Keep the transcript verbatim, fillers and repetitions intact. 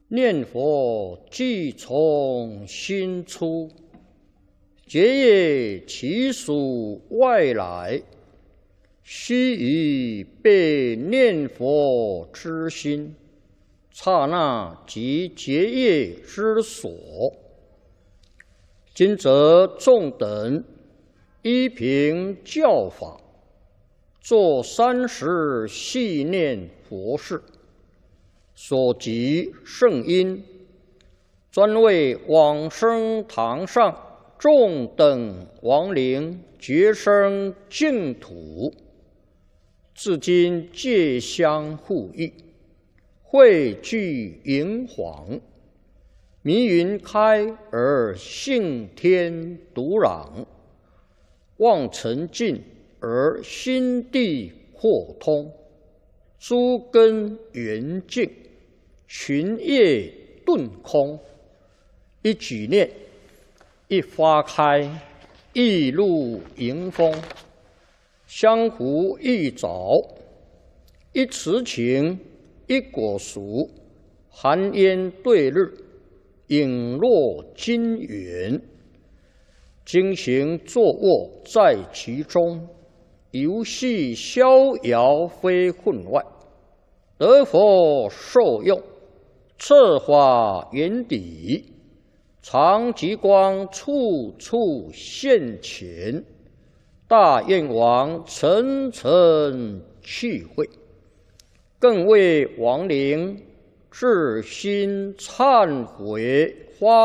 念佛即从心出，结业其属外来，须臾被念佛之心，刹那即结业之所。今则众等依凭教法，作三时系念佛事。所及圣因，专为往生堂上众等亡灵觉生净土，至今戒相护益，汇聚营黄，迷云开而性天独朗，望尘尽而心地豁通，诸根圆净，群业顿空，一举念，一花开，一露迎风，相互一早，一慈情，一果熟，寒烟对日，影落金元，经行坐卧在其中，游戏逍遥非分外，得佛受用，策法圆底，常极光处处现前，大愿王层层去会，更为亡灵至心忏悔花